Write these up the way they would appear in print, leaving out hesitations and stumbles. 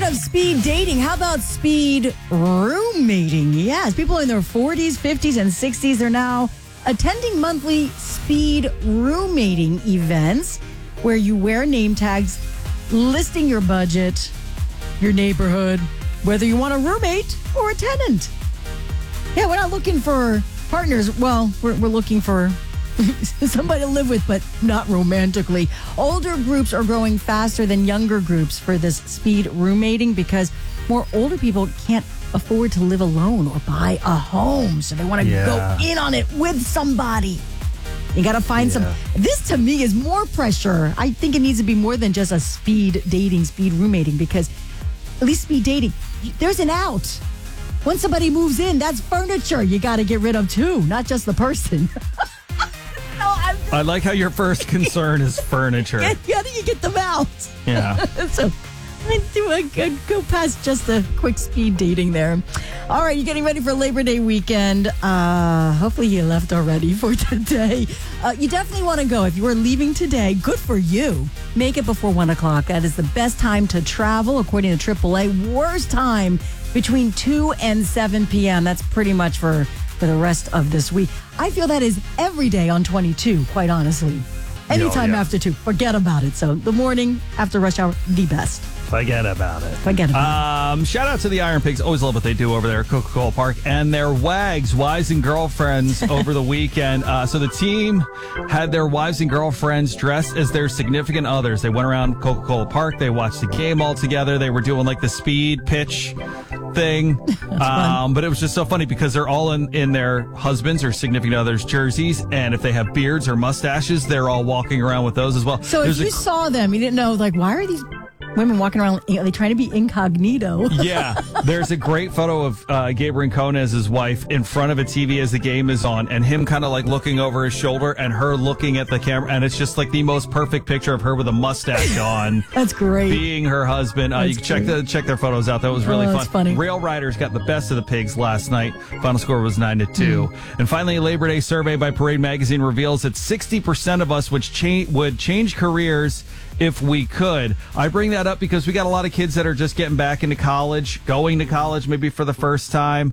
of speed dating, how about speed roommating? Yes, people in their 40s, 50s, and 60s are now attending monthly speed roommating events where you wear name tags listing your budget, your neighborhood, whether you want a roommate or a tenant. Yeah, we're not looking for partners. Well, we're looking for somebody to live with, but not romantically. Older groups are growing faster than younger groups for this speed roommating because more older people can't afford to live alone or buy a home. So they want to go in on it with somebody. You got to find some. This to me is more pressure. I think it needs to be more than just a speed dating, speed roommating, because at least speed dating, there's an out. When somebody moves in, that's furniture you got to get rid of too, not just the person. I like how your first concern is furniture. How do you get them out? Yeah. So I go past just the quick speed dating there. All right, you're getting ready for Labor Day weekend. Hopefully you left already for today. You definitely want to go. If you are leaving today, good for you. Make it before 1 o'clock. That is the best time to travel, according to AAA. Worst time between 2 and 7 p.m. That's pretty much for the rest of this week. I feel that is every day on 22, quite honestly. Anytime after 2, forget about it. So the morning after rush hour, the best. Forget about it. Shout out to the Iron Pigs. Always love what they do over there at Coca-Cola Park. And their WAGs, Wives and Girlfriends, over the weekend. So the team had their wives and girlfriends dressed as their significant others. They went around Coca-Cola Park. They watched the game all together. They were doing like the speed pitch thing. But it was just so funny because they're all in their husbands' or significant others' jerseys. And if they have beards or mustaches, they're all walking around with those as well. So if you saw them, you didn't know, like, why are these women walking around? Are they trying to be incognito? Yeah. There's a great photo of Gabe Rincon as his wife in front of a TV as the game is on, and him kind of like looking over his shoulder and her looking at the camera. And it's just like the most perfect picture of her with a mustache on. That's great. Being her husband. You can check their photos out. That was really fun. That's funny. Rail Riders got the best of the Pigs last night. Final score was 9-2. And finally, a Labor Day survey by Parade Magazine reveals that 60% of us would change careers if we could. I bring that up because we got a lot of kids that are just getting back into college, going to college maybe for the first time.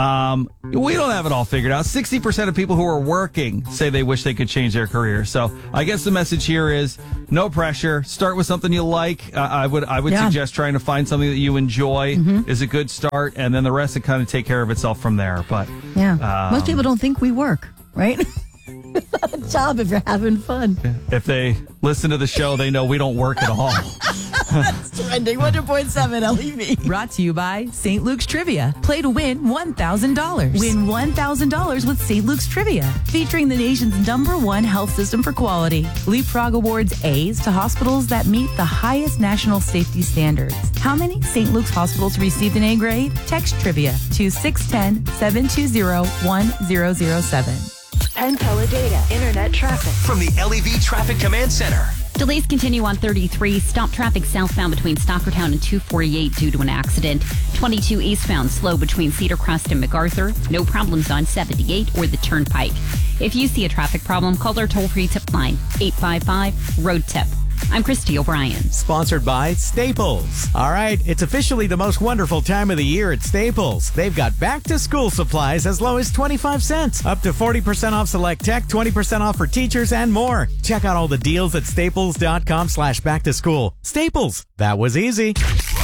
We don't have it all figured out. 60% of people who are working say they wish they could change their career. So I guess the message here is no pressure. Start with something you like. I would suggest trying to find something that you enjoy is a good start, and then the rest will kind of take care of itself from there. But most people don't think we work, right? It's not a job if you're having fun. If they listen to the show, they know we don't work at all. That's trending. 100.7 LEV. Brought to you by St. Luke's Trivia. Play to win $1,000. Win $1,000 with St. Luke's Trivia, featuring the nation's #1 health system for quality. Leapfrog awards A's to hospitals that meet the highest national safety standards. How many St. Luke's hospitals received an A grade? Text Trivia to 610-720-1007. Penn Teledata Internet traffic from the LEV Traffic Command Center. Delays continue on 33. Stop traffic southbound between Stockertown and 248 due to an accident. 22 eastbound slow between Cedar Crest and MacArthur. No problems on 78 or the Turnpike. If you see a traffic problem, call our toll-free tip line, 855-ROAD-TIP. I'm Christy O'Brien. Sponsored by Staples. All right, it's officially the most wonderful time of the year at Staples. They've got back-to-school supplies as low as 25 cents. Up to 40% off select tech, 20% off for teachers, and more. Check out all the deals at staples.com/back-to-school. Staples. That was easy.